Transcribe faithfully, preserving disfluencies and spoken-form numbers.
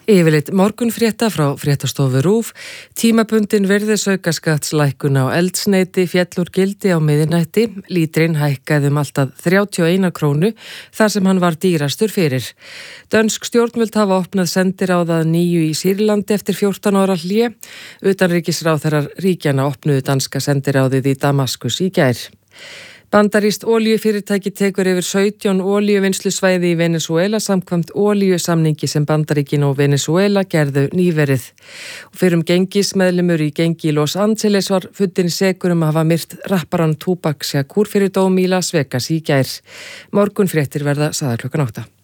Yfirleitt morgunfrétta frá fréttastofu RÚV. Tímabundin virðisaukaskattslækkun á eldsneyti féll úr gildi á miðnætti. Lítrinn hækkaði um alltaf þrjátíu og eina krónu þar sem hann var dýrastur fyrir. Dönsk stjórnvöld hafa opnað sendiráð að nýju í Sýrlandi eftir fjórtán ára hlé. Utanríkisráðherrar ríkjanna opnuðu danska sendiráðið í Damaskus í gær. Bandarískt olíufyrirtæki tekur yfir sautján olíuvinnslusvæði í Venesúela samkvæmt olíusamningi sem Bandaríkin og Venesúela gerðu nýverið. Fyrrum gengismeðlimur í gengi í Los Angeles var fundinn sekur um að hafa myrt rapparann Tupac Shakur fyrir dómi í Las Vegas í gær. Morgunfréttir verða sagðar klukkan átta.